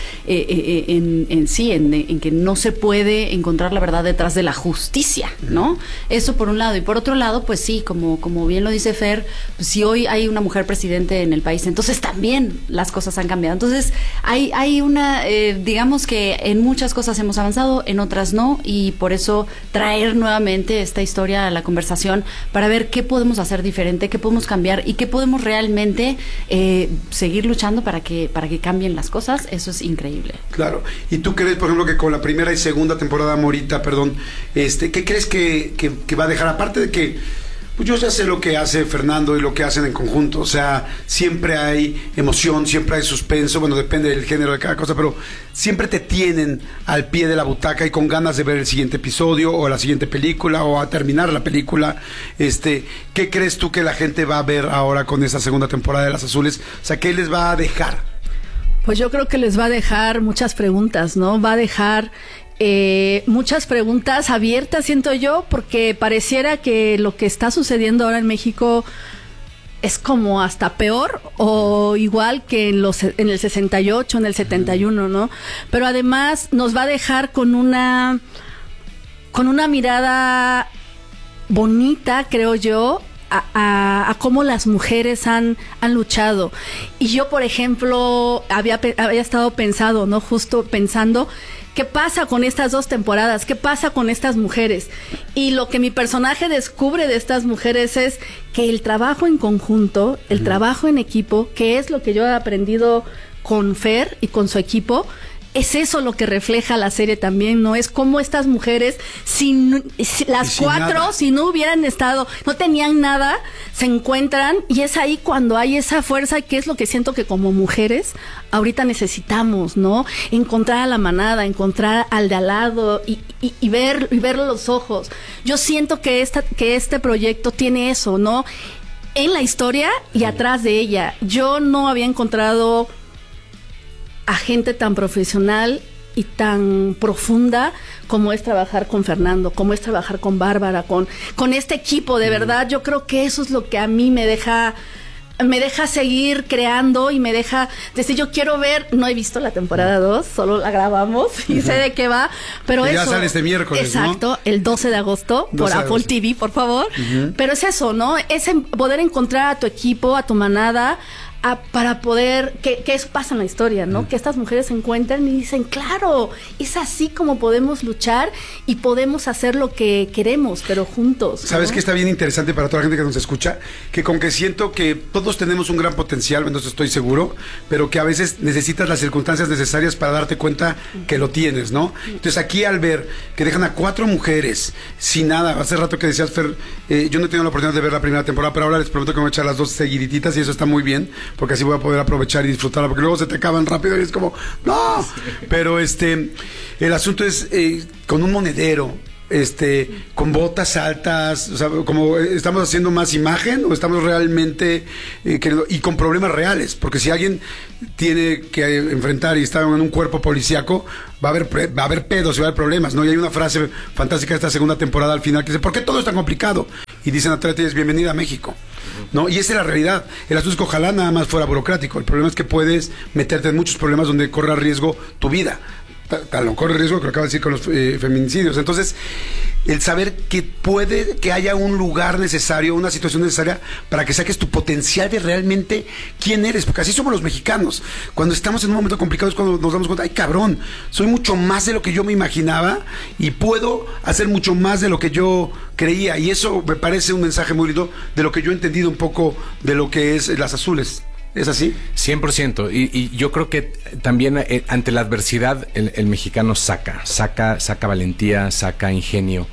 Speaker 12: en que no se puede encontrar la verdad detrás de la justicia, ¿no? Eso por un lado. Y por otro lado, pues sí, como bien lo dice Fer, pues si hoy hay una mujer presidente en el país, entonces también las cosas han cambiado. Entonces hay una, digamos que en muchas cosas hemos avanzado, en otras no, y por eso traer nuevamente esta historia a la conversación para ver qué podemos hacer diferente, qué podemos cambiar y qué podemos realmente seguir luchando para que cambien las cosas. Eso es increíble.
Speaker 3: Claro. ¿Y tú crees, por ejemplo, que con la primera y segunda temporada, Morita, qué crees que va a dejar? Aparte de que pues yo ya sé lo que hace Fernando y lo que hacen en conjunto, o sea, siempre hay emoción, siempre hay suspenso, bueno, depende del género de cada cosa, pero siempre te tienen al pie de la butaca y con ganas de ver el siguiente episodio o la siguiente película o a terminar la película. ¿Qué crees tú que la gente va a ver ahora con esta segunda temporada de Las Azules? O sea, ¿qué les va a dejar?
Speaker 13: Pues yo creo que les va a dejar muchas preguntas, ¿no? Va a dejar muchas preguntas abiertas, siento yo, porque pareciera que lo que está sucediendo ahora en México es como hasta peor o igual que en el 68, en el 71, ¿no? Pero además nos va a dejar con una mirada bonita, creo yo, a cómo las mujeres han luchado. Y yo, por ejemplo, había estado pensando, ¿no? Justo pensando, ¿qué pasa con estas 2 temporadas? ¿Qué pasa con estas mujeres? Y lo que mi personaje descubre de estas mujeres es que el trabajo en conjunto, el trabajo en equipo, que es lo que yo he aprendido con Fer y con su equipo, es eso lo que refleja la serie también, ¿no? Es como estas mujeres, las 4, si no hubieran estado, no tenían nada, se encuentran, y es ahí cuando hay esa fuerza, que es lo que siento que como mujeres ahorita necesitamos, ¿no? Encontrar a la manada, encontrar al de al lado y verlo los ojos. Yo siento que este proyecto tiene eso, ¿no? En la historia y atrás de ella. Yo no había encontrado a gente tan profesional y tan profunda como es trabajar con Fernando, como es trabajar con Bárbara, con este equipo, de verdad. Yo creo que eso es lo que a mí me deja me deja seguir creando y me deja decir, yo quiero ver, no he visto la temporada 2, solo la grabamos y sé de qué va, pero
Speaker 3: ya
Speaker 13: eso...
Speaker 3: sale este miércoles,
Speaker 13: exacto, ¿no? El 12 de agosto, por Apple TV, por favor. Pero es eso, ¿no? Es poder encontrar a tu equipo, a tu manada, para poder, que eso pasa en la historia, ¿no? Que estas mujeres se encuentran y dicen, claro, es así como podemos luchar y podemos hacer lo que queremos, pero juntos, ¿no?
Speaker 3: ¿Sabes qué está bien interesante para toda la gente que nos escucha? Que con que siento que todos tenemos un gran potencial, entonces estoy seguro, pero que a veces necesitas las circunstancias necesarias para darte cuenta que lo tienes, ¿no? Entonces aquí al ver que dejan a 4 mujeres sin nada, hace rato que decías, Fer, yo no he tenido la oportunidad de ver la primera temporada, pero ahora les prometo que me voy a echar las 2 seguiditas y eso está muy bien, porque así voy a poder aprovechar y disfrutarla, porque luego se te acaban rápido y es como, ¡no! Pero el asunto es con un monedero, con botas altas, o sea, como estamos haciendo más imagen o estamos realmente queriendo, y con problemas reales, porque si alguien tiene que enfrentar y está en un cuerpo policíaco, va a haber pedos y va a haber problemas, ¿no? Y hay una frase fantástica de esta segunda temporada al final que dice, ¿por qué todo es tan complicado? Y dice Natalia Telles, bienvenida a México, ¿no? Y esa es la realidad. El asunto es que ojalá nada más fuera burocrático. El problema es que puedes meterte en muchos problemas donde corre riesgo tu vida. Tal no corre riesgo que lo acaba de decir con los feminicidios. Entonces, el saber que haya un lugar necesario, una situación necesaria para que saques tu potencial de realmente quién eres, porque así somos los mexicanos. Cuando estamos en un momento complicado es cuando nos damos cuenta, ay cabrón, soy mucho más de lo que yo me imaginaba y puedo hacer mucho más de lo que yo creía, y eso me parece un mensaje muy lindo de lo que yo he entendido un poco de lo que es Las Azules. ¿Es así?
Speaker 7: 100%. Y yo creo que también ante la adversidad el mexicano saca valentía, saca ingenio.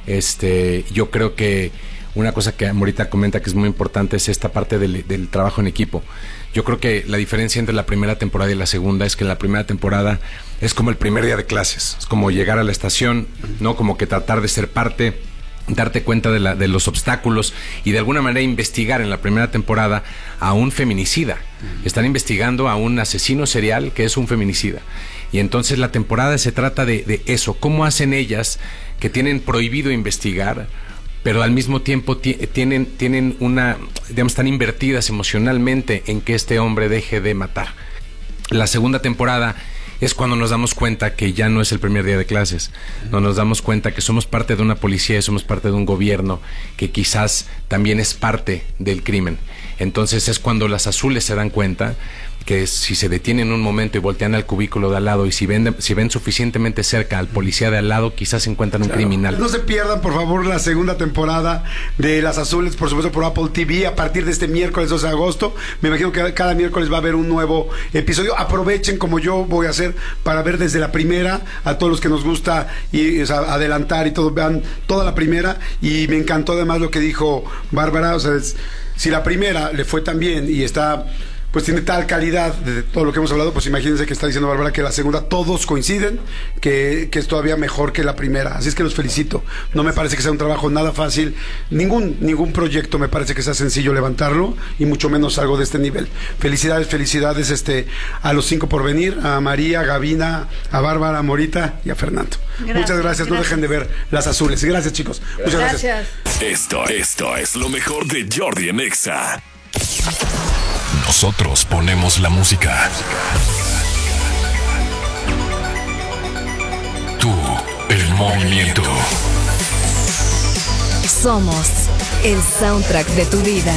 Speaker 7: Yo creo que una cosa que Morita comenta que es muy importante es esta parte del trabajo en equipo. Yo creo que la diferencia entre la primera temporada y la segunda es que en la primera temporada es como el primer día de clases. Es como llegar a la estación, ¿no? Como que tratar de ser parte, darte cuenta de los obstáculos y de alguna manera investigar en la primera temporada a un feminicida. Están investigando a un asesino serial que es un feminicida. Y entonces la temporada se trata de eso. ¿Cómo hacen ellas que tienen prohibido investigar, pero al mismo tiempo tienen una, digamos, están invertidas emocionalmente en que este hombre deje de matar? La segunda temporada es cuando nos damos cuenta que ya no es el primer día de clases. No nos damos cuenta que somos parte de una policía y somos parte de un gobierno que quizás también es parte del crimen. Entonces es cuando Las Azules se dan cuenta que si se detienen un momento y voltean al cubículo de al lado y si ven suficientemente cerca al policía de al lado, quizás encuentran un criminal.
Speaker 3: No se pierdan, por favor, la segunda temporada de Las Azules, por supuesto, por Apple TV, a partir de este miércoles 12 de agosto. Me imagino que cada miércoles va a haber un nuevo episodio. Aprovechen, como yo voy a hacer, para ver desde la primera, a todos los que nos gusta y, o sea, adelantar y todo, vean toda la primera. Y me encantó además lo que dijo Bárbara, o sea, si la primera le fue tan bien y está, pues tiene tal calidad de todo lo que hemos hablado, pues imagínense que está diciendo Bárbara que la segunda todos coinciden que es todavía mejor que la primera. Así es que los felicito. No me parece que sea un trabajo nada fácil. Ningún proyecto me parece que sea sencillo levantarlo, y mucho menos algo de este nivel. Felicidades a los 5 por venir, a María, a Gavina, a Bárbara, a Morita y a Fernando. Muchas gracias. No dejen de ver Las Azules. Gracias, chicos. Muchas gracias.
Speaker 1: Esto es lo mejor de Jordi en Exa. Nosotros ponemos la música. Tú, el movimiento.
Speaker 2: Somos el soundtrack de tu vida.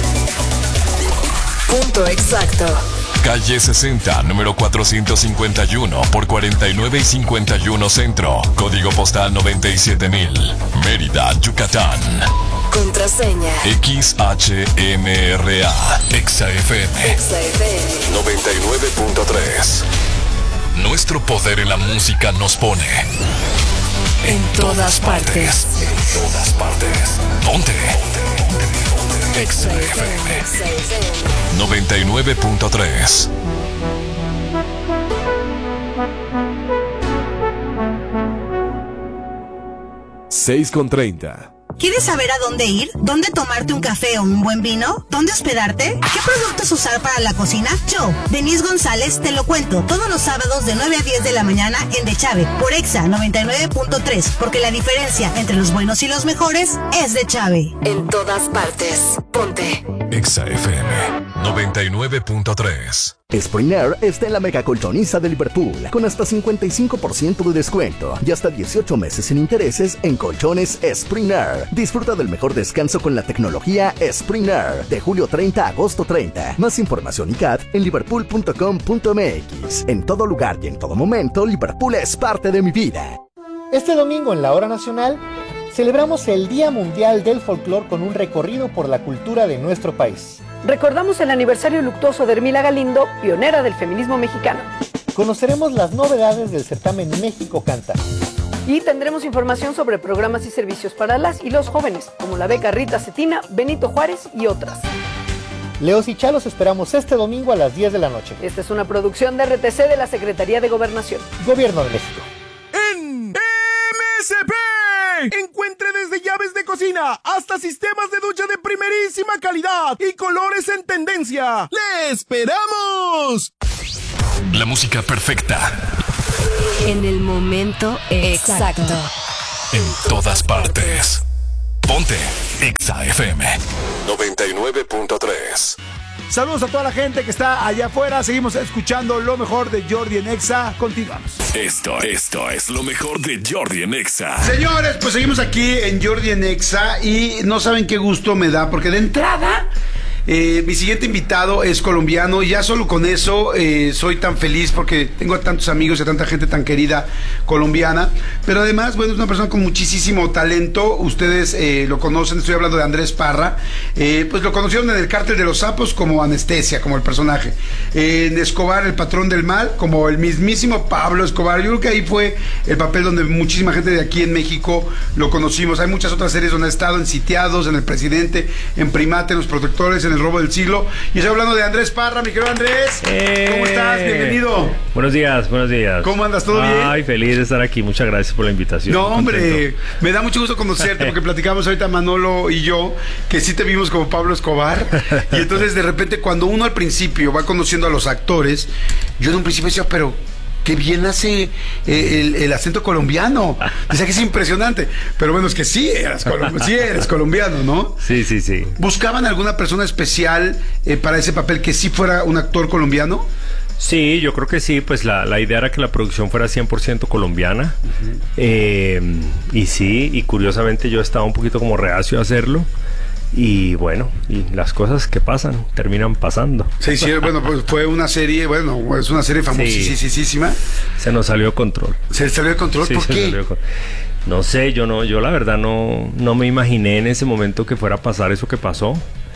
Speaker 2: Punto exacto.
Speaker 1: Calle 60, número 451 por 49 y 51 Centro. Código postal 97000. Mérida, Yucatán.
Speaker 2: Contraseña
Speaker 1: XHMRA. Exa FM 99.3. Nuestro poder en la música nos pone en todas partes. En todas partes. Ponte. Exa FM 99.3.
Speaker 14: (6:30)
Speaker 15: ¿Quieres saber a dónde ir? ¿Dónde tomarte un café o un buen vino? ¿Dónde hospedarte? ¿Qué productos usar para la cocina? Yo, Denise González, te lo cuento todos los sábados de 9 a 10 de la mañana en De Chave, por Exa 99.3, porque la diferencia entre los buenos y los mejores es De Chave.
Speaker 2: En todas partes, ponte
Speaker 1: Exa FM 99.3.
Speaker 14: Spring Air está en la mega colchoniza de Liverpool, con hasta 55% de descuento y hasta 18 meses sin intereses en colchones Spring Air. Disfruta del mejor descanso con la tecnología Spring Air, de julio 30 a agosto 30. Más información y CAT en liverpool.com.mx. En todo lugar y en todo momento, Liverpool es parte de mi vida.
Speaker 16: Este domingo en la Hora Nacional celebramos el Día Mundial del Folclor con un recorrido por la cultura de nuestro país.
Speaker 17: Recordamos el aniversario luctuoso de Hermila Galindo, pionera del feminismo mexicano.
Speaker 16: Conoceremos las novedades del certamen México Canta.
Speaker 17: Y tendremos información sobre programas y servicios para las y los jóvenes, como la beca Rita Cetina, Benito Juárez y otras.
Speaker 16: Leos y Chalos esperamos este domingo a las 10 de la noche.
Speaker 17: Esta es una producción de RTC de la Secretaría de Gobernación.
Speaker 16: Gobierno de México.
Speaker 11: En MSP. Encuentre desde llaves de cocina hasta sistemas de ducha de primerísima calidad y colores en tendencia. ¡Le esperamos!
Speaker 1: La música perfecta.
Speaker 2: En el momento exacto.
Speaker 1: En todas partes. Ponte Exa FM 99.3.
Speaker 11: Saludos a toda la gente que está allá afuera. Seguimos escuchando lo mejor de Jordi en Exa. Continuamos.
Speaker 1: Esto es lo mejor de Jordi en Exa.
Speaker 3: Señores, pues seguimos aquí en Jordi en Exa y no saben qué gusto me da, porque de entrada mi siguiente invitado es colombiano y ya solo con eso soy tan feliz porque tengo a tantos amigos y a tanta gente tan querida colombiana, pero además, bueno, es una persona con muchísimo talento. Ustedes lo conocen, estoy hablando de Andrés Parra. Pues lo conocieron en el Cártel de los Sapos como Anestesia, como el personaje, en Escobar, el patrón del mal, como el mismísimo Pablo Escobar. Yo creo que ahí fue el papel donde muchísima gente de aquí en México lo conocimos. Hay muchas otras series donde ha estado, en Sitiados, en El Presidente, en Primate, en Los Protectores, en El Robo del Siglo. Y estoy hablando de Andrés Parra, mi querido Andrés. ¿Cómo estás? Bienvenido.
Speaker 18: Buenos días, buenos días.
Speaker 3: ¿Cómo andas? ¿Todo bien?
Speaker 18: Ay, feliz de estar aquí. Muchas gracias por la invitación.
Speaker 3: No, hombre,
Speaker 18: contento.
Speaker 3: Me da mucho gusto conocerte porque platicamos ahorita Manolo y yo que sí te vimos como Pablo Escobar. Y entonces de repente cuando uno al principio va conociendo a los actores, yo en un principio decía, pero qué bien hace el acento colombiano. Decía que es impresionante. Pero bueno, es que sí eres colombiano, ¿no?
Speaker 18: Sí, sí, sí.
Speaker 3: ¿Buscaban alguna persona especial para ese papel que sí fuera un actor colombiano?
Speaker 18: Sí, yo creo que sí, pues la idea era que la producción fuera 100% colombiana. Y sí, y curiosamente yo estaba un poquito como reacio a hacerlo. Y bueno, y las cosas que pasan, terminan pasando.
Speaker 3: Sí, sí, bueno, pues fue una serie, bueno, es una serie famosísima.
Speaker 18: Se nos salió de control.
Speaker 3: ¿Se salió de control? ¿Por qué?
Speaker 18: No sé, yo la verdad no me imaginé en ese momento que fuera a pasar eso que pasó.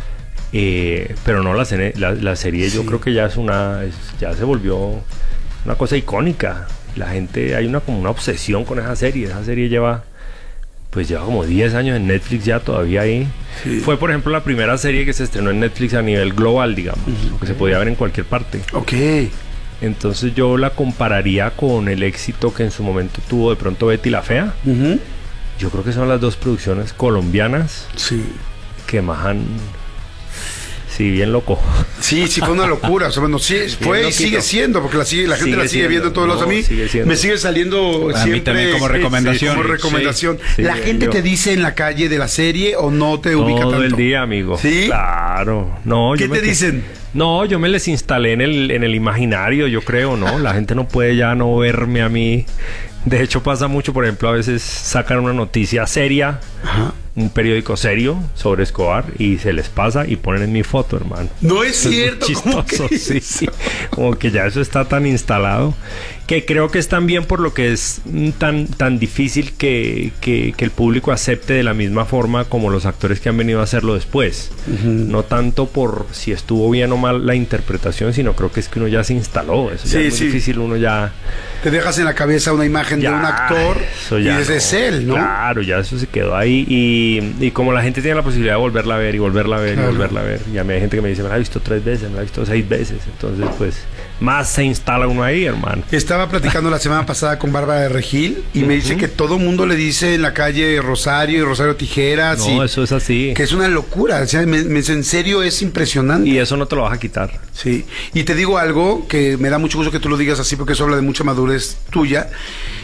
Speaker 18: Pero no, la serie yo creo que ya ya se volvió una cosa icónica. La gente, hay como una obsesión con esa serie. Esa serie lleva como 10 años en Netflix ya todavía ahí. Sí. Fue, por ejemplo, la primera serie que se estrenó en Netflix a nivel global, digamos, que se podía ver en cualquier parte.
Speaker 3: Ok.
Speaker 18: Entonces yo la compararía con el éxito que en su momento tuvo de pronto Betty la Fea. Yo creo que son las dos producciones colombianas que más han... Sí, bien loco.
Speaker 3: Sí, fue una locura. O sea, bueno, sí, fue y sigue siendo, porque la gente la sigue viendo en todos lados. A mí me sigue saliendo
Speaker 19: a
Speaker 3: siempre
Speaker 19: mí también como recomendación.
Speaker 3: Como recomendación.
Speaker 18: Sí,
Speaker 3: ¿La gente te dice en la calle de la serie o no te ubica tanto?
Speaker 18: Todo el día, amigo.
Speaker 3: ¿Sí?
Speaker 18: Claro. No,
Speaker 3: ¿Qué te dicen?
Speaker 18: No, yo me les instalé en el imaginario, yo creo, ¿no? La gente no puede ya no verme a mí. De hecho, pasa mucho, por ejemplo, a veces sacan una noticia seria, un periódico serio sobre Escobar y se les pasa y ponen en mi foto, hermano.
Speaker 3: No es cierto.
Speaker 18: Chistoso, sí. Como que ya eso está tan instalado que creo que es también por lo que es tan difícil que el público acepte de la misma forma como los actores que han venido a hacerlo después. No tanto por si estuvo bien o mal la interpretación, sino creo que es que uno ya se instaló. Eso ya es muy difícil, uno ya...
Speaker 3: Te dejas en la cabeza una imagen de un actor y ese es él, ¿no?
Speaker 18: Claro, ya eso se quedó ahí y como la gente tiene la posibilidad de volverla a ver y volverla a ver y volverla a ver, y a mí hay gente que me dice, me la he visto 3 veces, me la he visto 6 veces, entonces pues más se instala uno ahí, hermano.
Speaker 3: Estaba platicando la semana pasada con Bárbara de Regil y me dice que todo mundo le dice en la calle Rosario y Rosario Tijeras.
Speaker 18: No, eso es así.
Speaker 3: Que es una locura, o sea, en serio es impresionante.
Speaker 18: Y eso no te lo vas a quitar.
Speaker 3: Sí, y te digo algo que me da mucho gusto que tú lo digas así porque eso habla de mucha madurez tuya.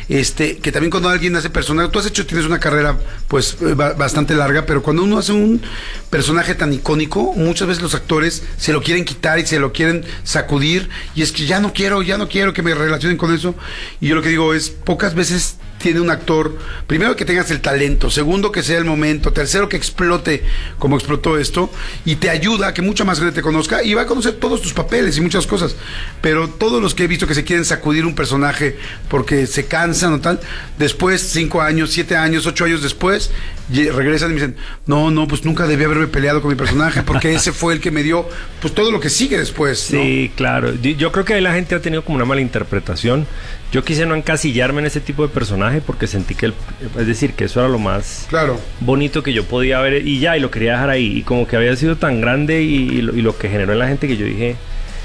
Speaker 3: que también cuando alguien hace personaje, tienes una carrera pues bastante larga, pero cuando uno hace un personaje tan icónico, muchas veces los actores se lo quieren quitar y se lo quieren sacudir, y es que ya no quiero que me relacionen con eso. Y yo lo que digo es, pocas veces tiene un actor, primero que tengas el talento, segundo que sea el momento, tercero que explote como explotó esto, y te ayuda a que mucha más gente te conozca y va a conocer todos tus papeles y muchas cosas. Pero todos los que he visto que se quieren sacudir un personaje porque se cansan o tal, después 5 años, 7 años, 8 años después regresan y me dicen, no, pues nunca debí haberme peleado con mi personaje porque ese fue el que me dio pues todo lo que sigue después, ¿no?
Speaker 18: Sí, claro. Yo creo que ahí la gente ha tenido como una mala interpretación. Yo quise no encasillarme en ese tipo de personaje porque sentí que que eso era lo más bonito que yo podía ver y lo quería dejar ahí, y como que había sido tan grande y lo que generó en la gente, que yo dije,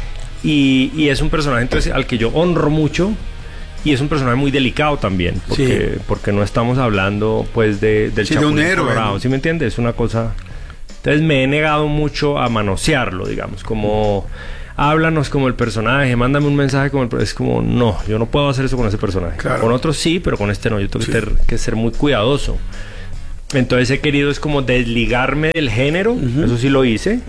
Speaker 18: y es un personaje entonces al que yo honro mucho. Y es un personaje muy delicado también, porque no estamos hablando pues del Chapulín
Speaker 3: de un héroe,
Speaker 18: Colorado, ¿sí me entiendes? Es una cosa. Entonces me he negado mucho a manosearlo, digamos, como háblanos como el personaje, mándame un mensaje como es como, no, yo no puedo hacer eso con ese personaje. Claro. Con otros sí, pero con este no, yo tengo que ser muy cuidadoso. Entonces he querido es como desligarme del género, eso sí lo hice.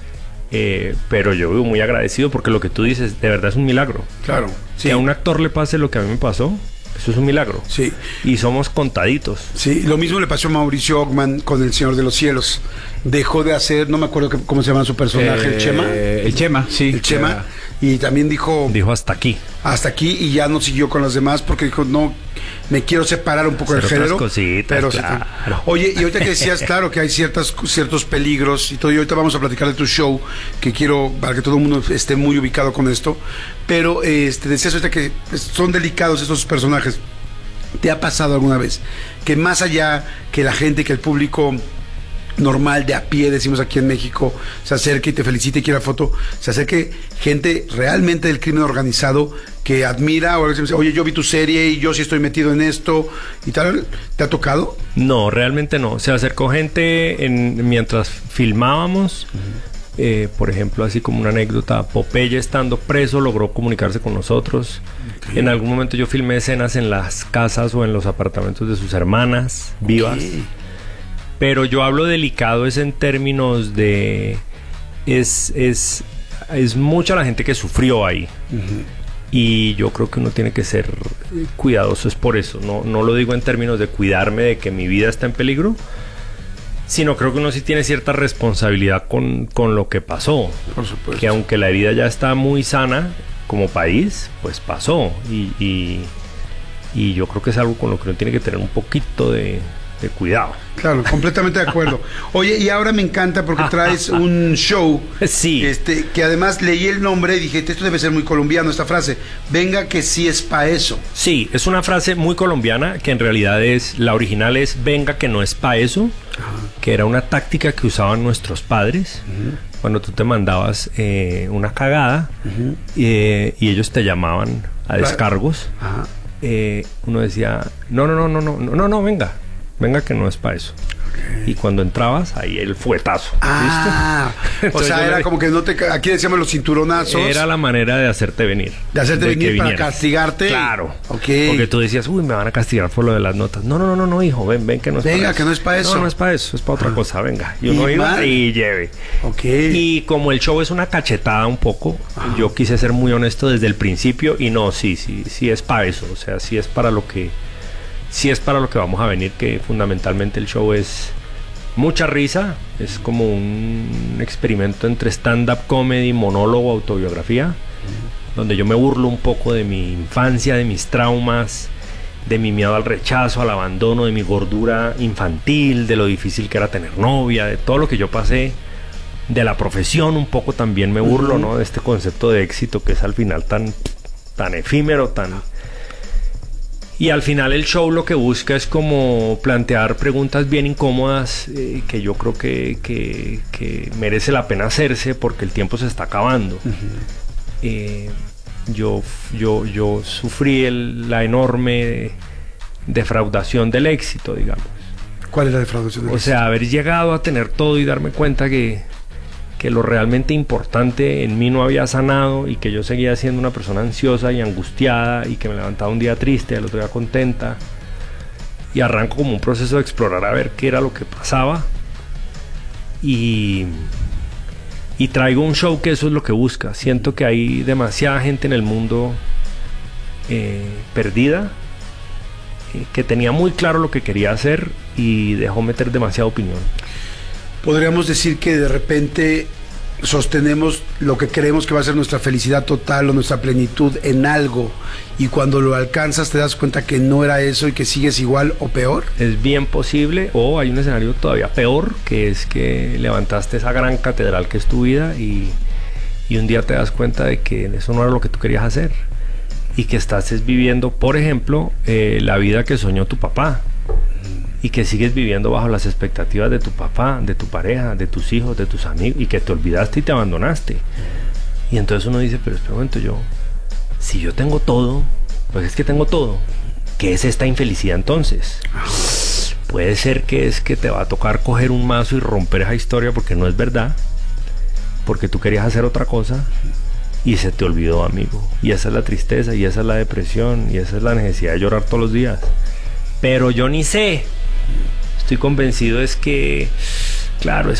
Speaker 18: Pero yo vivo muy agradecido porque lo que tú dices de verdad es un milagro.
Speaker 3: Claro.
Speaker 18: Que a un actor le pase lo que a mí me pasó, eso es un milagro.
Speaker 3: Sí.
Speaker 18: Y somos contaditos.
Speaker 3: Sí, lo mismo le pasó a Mauricio Ockman con El Señor de los Cielos. Dejó de hacer, no me acuerdo cómo se llama su personaje, el Chema.
Speaker 7: El Chema, sí.
Speaker 3: El Chema. Y también dijo
Speaker 18: hasta aquí.
Speaker 3: Hasta aquí, y ya no siguió con los demás porque dijo, no, me quiero separar un poco del género.
Speaker 18: Cositas, claro.
Speaker 3: Oye, y ahorita que decías, claro, que hay ciertos peligros y todo, y ahorita vamos a platicar de tu show, que quiero, para que todo el mundo esté muy ubicado con esto, pero decías ahorita que son delicados estos personajes. ¿Te ha pasado alguna vez que más allá que la gente, que el público normal de a pie, decimos aquí en México, se acerque y te felicite y quiera foto, se acerque gente realmente del crimen organizado que admira, o dice, oye, yo vi tu serie y yo sí estoy metido en esto y tal? ¿Te ha tocado?
Speaker 18: No, realmente no. Se acercó gente mientras filmábamos. Por ejemplo, así como una anécdota, Popeye, estando preso, logró comunicarse con nosotros. En algún momento yo filmé escenas en las casas o en los apartamentos de sus hermanas vivas. Pero yo hablo delicado es en términos de es mucha la gente que sufrió ahí. Y yo creo que uno tiene que ser cuidadoso, es por eso. No lo digo en términos de cuidarme de que mi vida está en peligro, sino creo que uno sí tiene cierta responsabilidad con lo que pasó.
Speaker 3: Por supuesto.
Speaker 18: Que aunque la herida ya está muy sana como país, pues pasó. Y yo creo que es algo con lo que uno tiene que tener un poquito de cuidado.
Speaker 3: Claro, completamente de acuerdo. Oye, y ahora me encanta porque traes un show.
Speaker 18: Sí.
Speaker 3: Que además leí el nombre y dije, esto debe ser muy colombiano, esta frase. Venga que sí es pa' eso.
Speaker 18: Sí, es una frase muy colombiana que en realidad la original es venga que no es pa' eso, que era una táctica que usaban nuestros padres. Cuando tú te mandabas una cagada y ellos te llamaban a descargos, uno decía, no, venga que no es para eso. Y cuando entrabas, ahí el fuetazo.
Speaker 3: O sea, era como que aquí decíamos los cinturonazos.
Speaker 18: Era la manera de hacerte venir.
Speaker 3: De hacerte venir para castigarte.
Speaker 18: Claro. Porque tú decías, me van a castigar por lo de las notas. No, hijo, ven que no es para eso.
Speaker 3: Venga, que no es para eso.
Speaker 18: No es para eso, es para otra cosa, venga. Y uno iba y lleve. Y como el show es una cachetada un poco, yo quise ser muy honesto desde el principio y sí es para eso. O sea, sí es para lo que vamos a venir, que fundamentalmente el show es mucha risa, es como un experimento entre stand-up comedy, monólogo, autobiografía, donde yo me burlo un poco de mi infancia, de mis traumas, de mi miedo al rechazo, al abandono, de mi gordura infantil, de lo difícil que era tener novia, de todo lo que yo pasé, de la profesión un poco también me burlo, ¿no? De este concepto de éxito que es al final tan efímero, Y al final el show lo que busca es como plantear preguntas bien incómodas que yo creo que merece la pena hacerse porque el tiempo se está acabando. Yo sufrí la enorme defraudación del éxito, digamos.
Speaker 3: ¿Cuál es la defraudación del éxito?
Speaker 18: O sea, haber llegado a tener todo y darme cuenta que que lo realmente importante en mí no había sanado y que yo seguía siendo una persona ansiosa y angustiada y que me levantaba un día triste, al otro día contenta, y arranco como un proceso de explorar a ver qué era lo que pasaba y traigo un show que eso es lo que busca. Siento que hay demasiada gente en el mundo perdida, que tenía muy claro lo que quería hacer y dejó meter demasiada opinión.
Speaker 3: Podríamos decir que de repente sostenemos lo que creemos que va a ser nuestra felicidad total o nuestra plenitud en algo, y cuando lo alcanzas te das cuenta que no era eso y que sigues igual o peor.
Speaker 18: Es bien posible, o hay un escenario todavía peor, que es que levantaste esa gran catedral que es tu vida y un día te das cuenta de que eso no era lo que tú querías hacer y que estás viviendo, por ejemplo, la vida que soñó tu papá, y que sigues viviendo bajo las expectativas de tu papá, de tu pareja, de tus hijos, de tus amigos, y que te olvidaste y te abandonaste. Y entonces uno dice, pero espera un momento, si yo tengo todo, pues es que tengo todo. ¿Qué es esta infelicidad entonces? Puede ser que es que te va a tocar coger un mazo y romper esa historia porque no es verdad, porque tú querías hacer otra cosa y se te olvidó, amigo. Y esa es la tristeza, y esa es la depresión, y esa es la necesidad de llorar todos los días. Pero yo ni sé. Estoy convencido es que, claro,